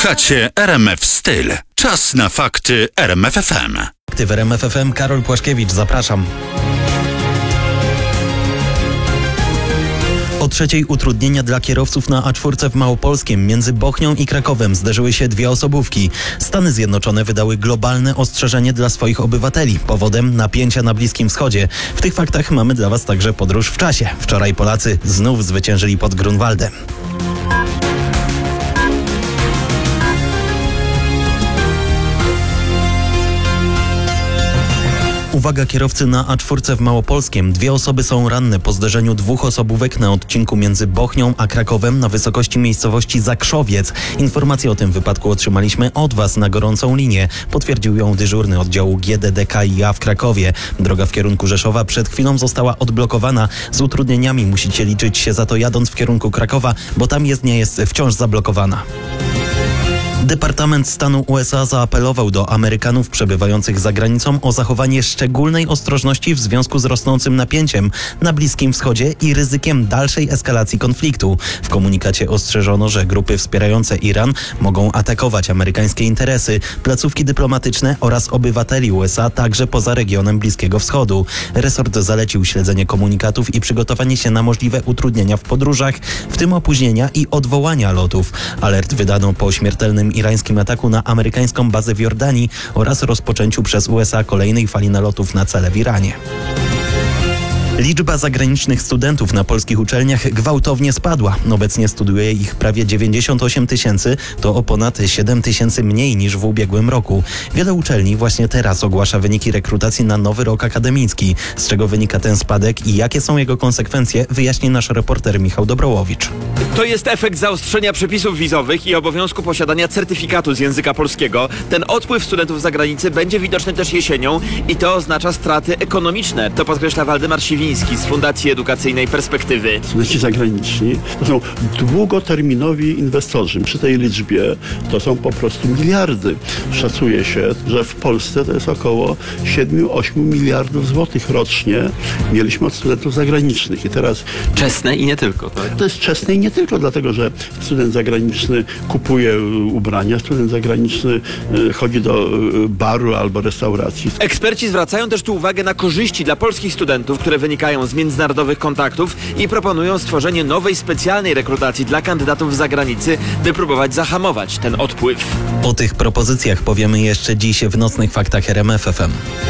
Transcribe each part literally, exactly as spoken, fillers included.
Słuchacie R M F Styl. Czas na fakty R M F F M. Fakty w R M F F M. Karol Płaszkiewicz, zapraszam. O trzeciej utrudnienia dla kierowców na A cztery w Małopolskiem. Między Bochnią i Krakowem zderzyły się dwie osobówki. Stany Zjednoczone wydały globalne ostrzeżenie dla swoich obywateli. Powodem napięcia na Bliskim Wschodzie. W tych faktach mamy dla Was także podróż w czasie. Wczoraj Polacy znów zwyciężyli pod Grunwaldem. Uwaga kierowcy na A cztery w Małopolskiem. Dwie osoby są ranne po zderzeniu dwóch osobówek na odcinku między Bochnią a Krakowem na wysokości miejscowości Zakrzowiec. Informację o tym wypadku otrzymaliśmy od Was na gorącą linię. Potwierdził ją dyżurny oddziału G D D K I A w Krakowie. Droga w kierunku Rzeszowa przed chwilą została odblokowana. Z utrudnieniami musicie liczyć się za to jadąc w kierunku Krakowa, bo tam jezdnia jest wciąż zablokowana. Departament Stanu U S A zaapelował do Amerykanów przebywających za granicą o zachowanie szczególnej ostrożności w związku z rosnącym napięciem na Bliskim Wschodzie i ryzykiem dalszej eskalacji konfliktu. W komunikacie ostrzeżono, że grupy wspierające Iran mogą atakować amerykańskie interesy, placówki dyplomatyczne oraz obywateli U S A także poza regionem Bliskiego Wschodu. Resort zalecił śledzenie komunikatów i przygotowanie się na możliwe utrudnienia w podróżach, w tym opóźnienia i odwołania lotów. Alert wydano po śmiertelnym irańskim ataku na amerykańską bazę w Jordanii oraz rozpoczęciu przez U S A kolejnej fali nalotów na cele w Iranie. Liczba zagranicznych studentów na polskich uczelniach gwałtownie spadła. Obecnie studiuje ich prawie dziewięćdziesiąt osiem tysięcy, to o ponad siedem tysięcy mniej niż w ubiegłym roku. Wiele uczelni właśnie teraz ogłasza wyniki rekrutacji na nowy rok akademicki. Z czego wynika ten spadek i jakie są jego konsekwencje, wyjaśni nasz reporter Michał Dobrołowicz. To jest efekt zaostrzenia przepisów wizowych i obowiązku posiadania certyfikatu z języka polskiego. Ten odpływ studentów z zagranicy będzie widoczny też jesienią i to oznacza straty ekonomiczne. To podkreśla Waldemar Siwiński z Fundacji Edukacyjnej Perspektywy. Studenci zagraniczni to są długoterminowi inwestorzy. Przy tej liczbie to są po prostu miliardy. Szacuje się, że w Polsce to jest około siedem do ośmiu miliardów złotych rocznie mieliśmy od studentów zagranicznych. I teraz Czesne i nie tylko. Tak? To jest czesne i nie tylko dlatego, że student zagraniczny kupuje ubrania, student zagraniczny chodzi do baru albo restauracji. Eksperci zwracają też tu uwagę na korzyści dla polskich studentów, które wynikają z międzynarodowych kontaktów i proponują stworzenie nowej specjalnej rekrutacji dla kandydatów z zagranicy, by próbować zahamować ten odpływ. O tych propozycjach powiemy jeszcze dziś w nocnych faktach R M F F M.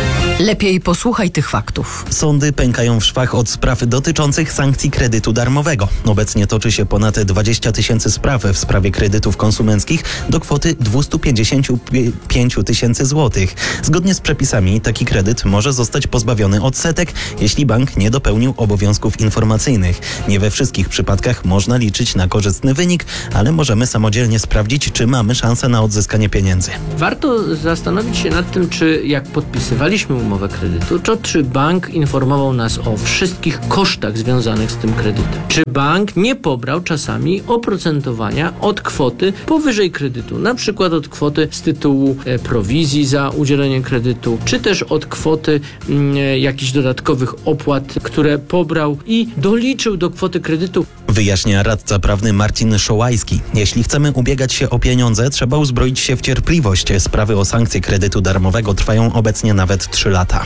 Lepiej posłuchaj tych faktów. Sądy pękają w szwach od spraw dotyczących sankcji kredytu darmowego. Obecnie toczy się ponad dwadzieścia tysięcy spraw w sprawie kredytów konsumenckich do kwoty dwieście pięćdziesiąt pięć tysięcy złotych. Zgodnie z przepisami taki kredyt może zostać pozbawiony odsetek, jeśli bank nie dopełnił obowiązków informacyjnych. Nie we wszystkich przypadkach można liczyć na korzystny wynik, ale możemy samodzielnie sprawdzić, czy mamy szansę na odzyskanie pieniędzy. Warto zastanowić się nad tym, czy jak podpisywaliśmy umowę kredytu, to czy bank informował nas o wszystkich kosztach związanych z tym kredytem. Czy bank nie pobrał czasami oprocentowania od kwoty powyżej kredytu, na przykład od kwoty z tytułu e, prowizji za udzielenie kredytu, czy też od kwoty m, jakichś dodatkowych opłat, które pobrał i doliczył do kwoty kredytu. Wyjaśnia radca prawny Marcin Szołajski. Jeśli chcemy ubiegać się o pieniądze, trzeba uzbroić się w cierpliwość. Sprawy o sankcje kredytu darmowego trwają obecnie nawet trzy lata.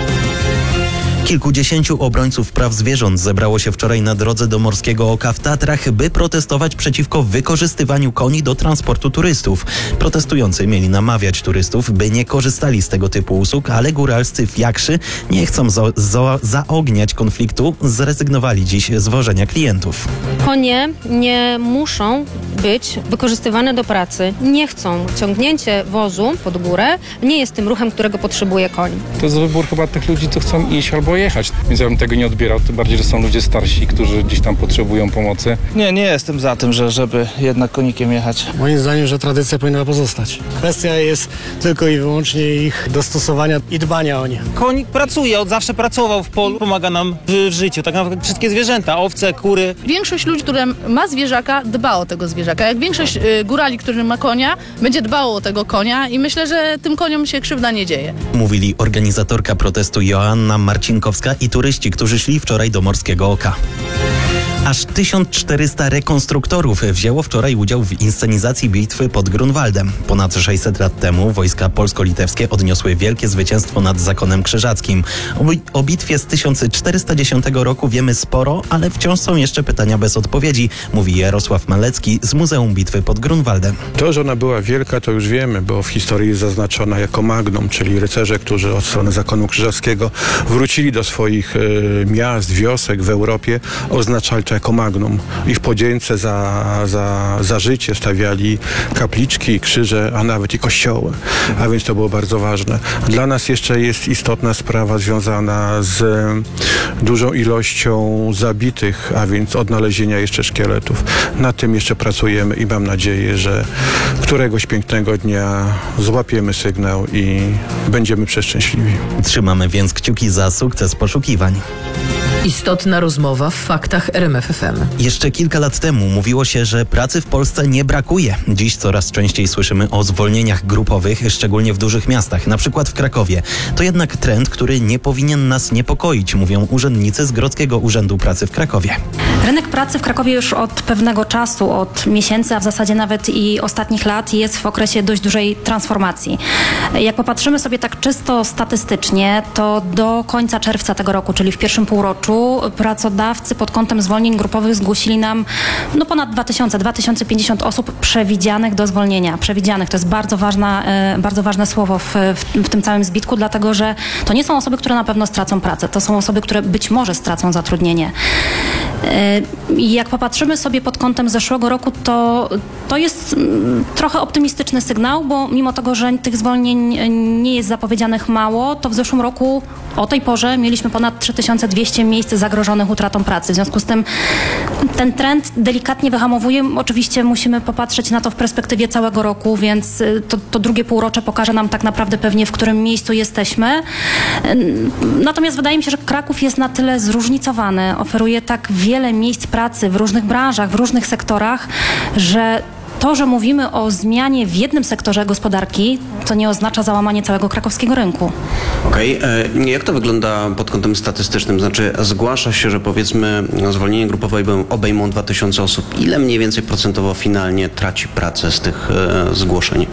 Kilkudziesięciu obrońców praw zwierząt zebrało się wczoraj na drodze do Morskiego Oka w Tatrach, by protestować przeciwko wykorzystywaniu koni do transportu turystów. Protestujący mieli namawiać turystów, by nie korzystali z tego typu usług, ale góralscy fiakrzy nie chcą za- za- zaogniać konfliktu, zrezygnowali dziś z wożenia klientów. Konie nie muszą być wykorzystywane do pracy. Nie chcą. Ciągnięcie wozu pod górę nie jest tym ruchem, którego potrzebuje koń. To jest wybór chyba tych ludzi, co chcą iść albo jechać, więc ja bym tego nie odbierał, tym bardziej, że są ludzie starsi, którzy gdzieś tam potrzebują pomocy. Nie, nie jestem za tym, że, żeby jednak konikiem jechać. Moim zdaniem, że tradycja powinna pozostać. Kwestia jest tylko i wyłącznie ich dostosowania i dbania o nie. Koń pracuje, od zawsze pracował w polu, pomaga nam w, w życiu, tak naprawdę wszystkie zwierzęta, owce, kury. Większość ludzi, która ma zwierzaka, dba o tego zwierzaka. Jak większość y, górali, którzy ma konia, będzie dbało o tego konia i myślę, że tym koniom się krzywda nie dzieje. Mówili organizatorka protestu Joanna Marcinkowska i turyści, którzy szli wczoraj do Morskiego Oka. Aż tysiąc czterysta rekonstruktorów wzięło wczoraj udział w inscenizacji bitwy pod Grunwaldem. Ponad sześćset lat temu wojska polsko-litewskie odniosły wielkie zwycięstwo nad zakonem krzyżackim. O, o bitwie z tysiąc czterysta dziesiątego roku wiemy sporo, ale wciąż są jeszcze pytania bez odpowiedzi, mówi Jarosław Malecki z Muzeum Bitwy pod Grunwaldem. To, że ona była wielka, to już wiemy, bo w historii jest zaznaczona jako magnum, czyli rycerze, którzy od strony zakonu krzyżackiego wrócili do swoich y, miast, wiosek w Europie, oznaczali to jako magnum. I w podzięce za, za, za życie stawiali kapliczki, krzyże, a nawet i kościoły. A więc to było bardzo ważne. Dla nas jeszcze jest istotna sprawa związana z dużą ilością zabitych, a więc odnalezienia jeszcze szkieletów. Nad tym jeszcze pracujemy i mam nadzieję, że któregoś pięknego dnia złapiemy sygnał i będziemy przeszczęśliwi. Trzymamy więc kciuki za sukces poszukiwań. Istotna rozmowa w faktach R M F F M. Jeszcze kilka lat temu mówiło się, że pracy w Polsce nie brakuje. Dziś coraz częściej słyszymy o zwolnieniach grupowych, szczególnie w dużych miastach, na przykład w Krakowie. To jednak trend, który nie powinien nas niepokoić, mówią urzędnicy z Grodzkiego Urzędu Pracy w Krakowie. Rynek pracy w Krakowie już od pewnego czasu, od miesięcy, a w zasadzie nawet i ostatnich lat jest w okresie dość dużej transformacji. Jak popatrzymy sobie tak czysto statystycznie, to do końca czerwca tego roku, czyli w pierwszym półroczu, pracodawcy pod kątem zwolnień grupowych zgłosili nam no ponad dwa tysiące, dwa tysiące pięćdziesiąt osób przewidzianych do zwolnienia. Przewidzianych to jest bardzo, ważna, bardzo ważne słowo w, w, w tym całym zbitku, dlatego że to nie są osoby, które na pewno stracą pracę. To są osoby, które być może stracą zatrudnienie. I jak popatrzymy sobie pod kątem zeszłego roku, to, to jest trochę optymistyczny sygnał, bo mimo tego, że tych zwolnień nie jest zapowiedzianych mało, to w zeszłym roku o tej porze mieliśmy ponad trzy tysiące dwieście miejsc zagrożonych utratą pracy. W związku z tym ten trend delikatnie wyhamowuje. Oczywiście musimy popatrzeć na to w perspektywie całego roku, więc to, to drugie półrocze pokaże nam tak naprawdę pewnie, w którym miejscu jesteśmy. Natomiast wydaje mi się, że Kraków jest na tyle zróżnicowany, oferuje tak wiele miejsc pracy w różnych branżach, w różnych sektorach, że to, że mówimy o zmianie w jednym sektorze gospodarki, to nie oznacza załamanie całego krakowskiego rynku. Okej, okay. Jak to wygląda pod kątem statystycznym? Znaczy zgłasza się, że powiedzmy zwolnienie grupowe obejmą dwa tysiące osób. Ile mniej więcej procentowo finalnie traci pracę z tych e, zgłoszeń?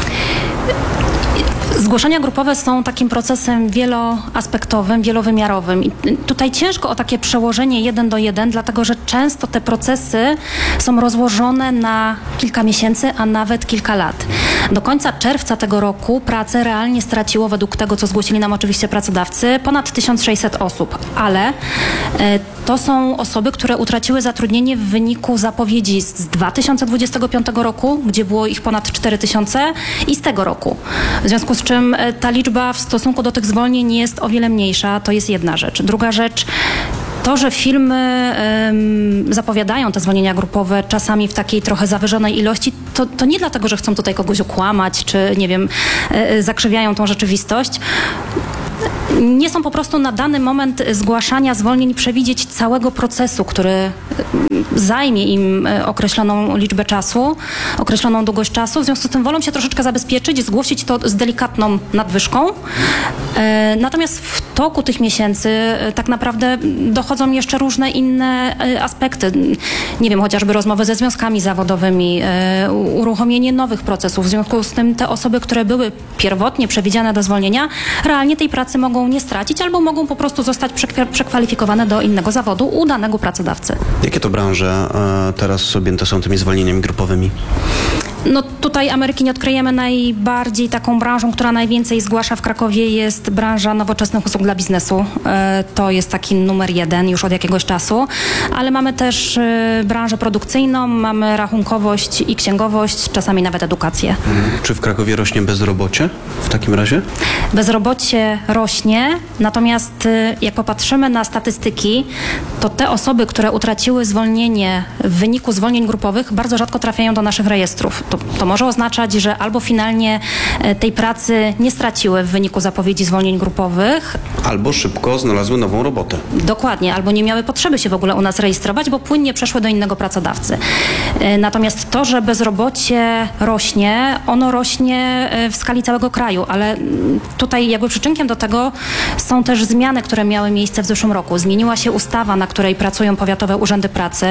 Zgłoszenia grupowe są takim procesem wieloaspektowym, wielowymiarowym. I tutaj ciężko o takie przełożenie jeden do jeden, dlatego że często te procesy są rozłożone na kilka miesięcy, a nawet kilka lat. Do końca czerwca tego roku pracę realnie straciło, według tego, co zgłosili nam oczywiście pracodawcy, ponad tysiąc sześćset osób, ale e, to są osoby, które utraciły zatrudnienie w wyniku zapowiedzi z dwa tysiące dwudziestego piątego roku, gdzie było ich ponad cztery tysiące i z tego roku. W związku z czym ta liczba w stosunku do tych zwolnień jest o wiele mniejsza. To jest jedna rzecz. Druga rzecz, to, że firmy um, zapowiadają te zwolnienia grupowe czasami w takiej trochę zawyżonej ilości, to, to nie dlatego, że chcą tutaj kogoś okłamać, czy nie wiem, e, zakrzywiają tą rzeczywistość. Nie są po prostu na dany moment zgłaszania zwolnień przewidzieć całego procesu, który zajmie im określoną liczbę czasu, określoną długość czasu. W związku z tym wolą się troszeczkę zabezpieczyć, zgłosić to z delikatną nadwyżką. Natomiast w toku tych miesięcy tak naprawdę dochodzą jeszcze różne inne aspekty. Nie wiem, chociażby rozmowy ze związkami zawodowymi, uruchomienie nowych procesów. W związku z tym te osoby, które były pierwotnie przewidziane do zwolnienia, realnie tej pracy mogą nie stracić albo mogą po prostu zostać przekwalifikowane do innego zawodu u danego pracodawcy. Jakie to branże teraz objęte są tymi zwolnieniami grupowymi? No tutaj Ameryki nie odkryjemy. Najbardziej taką branżą, która najwięcej zgłasza w Krakowie, jest branża nowoczesnych usług dla biznesu. To jest taki numer jeden już od jakiegoś czasu, ale mamy też branżę produkcyjną, mamy rachunkowość i księgowość, czasami nawet edukację. Czy w Krakowie rośnie bezrobocie w takim razie? Bezrobocie rośnie, natomiast jak popatrzymy na statystyki, to te osoby, które utraciły zwolnienie w wyniku zwolnień grupowych, bardzo rzadko trafiają do naszych rejestrów. To, to może oznaczać, że albo finalnie tej pracy nie straciły w wyniku zapowiedzi zwolnień grupowych. Albo szybko znalazły nową robotę. Dokładnie, albo nie miały potrzeby się w ogóle u nas rejestrować, bo płynnie przeszły do innego pracodawcy. Natomiast to, że bezrobocie rośnie, ono rośnie w skali całego kraju, ale tutaj jakby przyczynkiem do tego są też zmiany, które miały miejsce w zeszłym roku. Zmieniła się ustawa, na której pracują powiatowe urzędy pracy,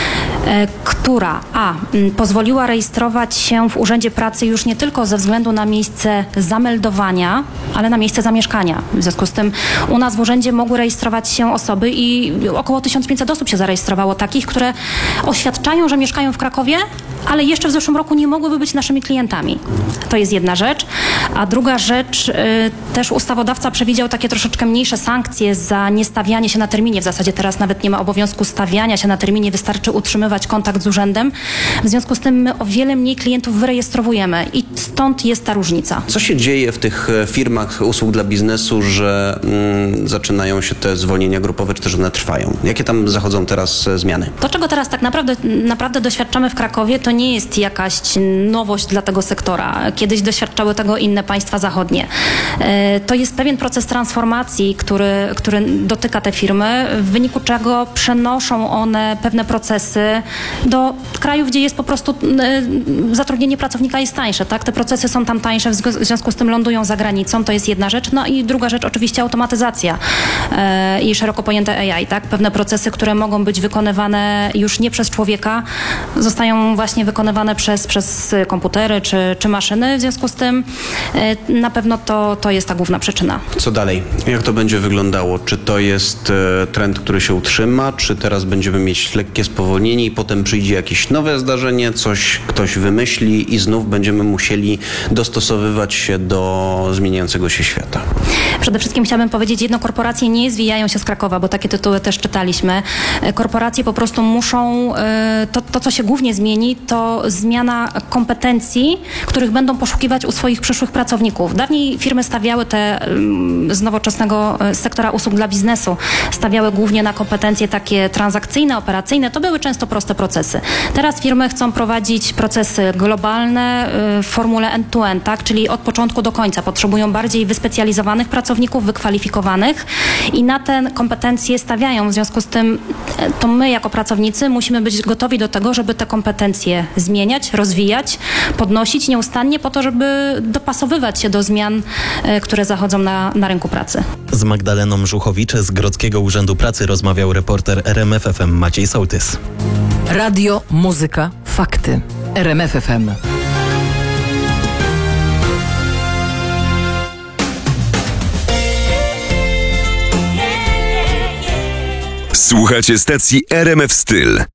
która a. pozwoliła rejestrować się w urzędzie pracy już nie tylko ze względu na miejsce zameldowania, ale na miejsce zamieszkania. W związku z tym u nas w urzędzie mogły rejestrować się osoby i około tysiąc pięćset osób się zarejestrowało takich, które oświadczają, że mieszkają w Krakowie, ale jeszcze w zeszłym roku nie mogłyby być naszymi klientami. To jest jedna rzecz. A druga rzecz, y, też ustawodawca przewidział takie troszeczkę mniejsze sankcje za niestawianie się na terminie. W zasadzie teraz nawet nie ma obowiązku stawiania się na terminie, wystarczy utrzymywać kontakt z urzędem. W związku z tym my o wiele mniej klientów wyrejestrowujemy i stąd jest ta różnica. Co się dzieje w tych firmach usług dla biznesu, że mm, zaczynają się te zwolnienia grupowe, czy też one trwają? Jakie tam zachodzą teraz zmiany? To, czego teraz tak naprawdę, naprawdę doświadczamy w Krakowie, to nie jest jakaś nowość dla tego sektora. Kiedyś doświadczały tego inne państwa zachodnie. To jest pewien proces transformacji, który, który dotyka te firmy, w wyniku czego przenoszą one pewne procesy do krajów, gdzie jest po prostu zatrudnienie pracownika jest tańsze. Tak? Te procesy są tam tańsze, w związku z tym lądują za granicą. To jest jedna rzecz. No i druga rzecz oczywiście automatyzacja i szeroko pojęte A I. Tak? Pewne procesy, które mogą być wykonywane już nie przez człowieka, zostają właśnie wykonywane przez, przez komputery czy, czy maszyny. W związku z tym na pewno to, to jest ta główna przyczyna. Co dalej? Jak to będzie wyglądało? Czy to jest e, trend, który się utrzyma? Czy teraz będziemy mieć lekkie spowolnienie i potem przyjdzie jakieś nowe zdarzenie, coś ktoś wymyśli i znów będziemy musieli dostosowywać się do zmieniającego się świata? Przede wszystkim chciałabym powiedzieć jedno, korporacje nie zwijają się z Krakowa, bo takie tytuły też czytaliśmy. Korporacje po prostu muszą, to, to co się głównie zmieni, to zmiana kompetencji, których będą poszukiwać u swoich przyszłych pracowników. Dawniej firmy stawiały te z nowoczesnego sektora usług dla biznesu, stawiały głównie na kompetencje takie transakcyjne, operacyjne. To były często proste procesy. Teraz firmy chcą prowadzić procesy globalne w formule end-to-end, tak? Czyli od początku do końca. Potrzebują bardziej wyspecjalizowanych pracowników, wykwalifikowanych i na te kompetencje stawiają. W związku z tym to my jako pracownicy musimy być gotowi do tego, żeby te kompetencje zmieniać, rozwijać, podnosić nieustannie po to, żeby dopasowywać się do zmian, które zachodzą na, na rynku pracy. Z Magdaleną Żuchowicz z Grodzkiego Urzędu Pracy rozmawiał reporter R M F F M Maciej Sołtys. Radio, muzyka, fakty. R M F F M. Słuchacie stacji R M F Styl.